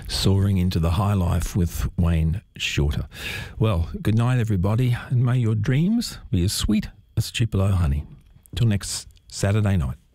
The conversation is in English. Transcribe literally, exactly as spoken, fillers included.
soaring into the high life with Wayne Shorter. Well, good night, everybody, and may your dreams be as sweet as Tupelo honey. Till next Saturday night.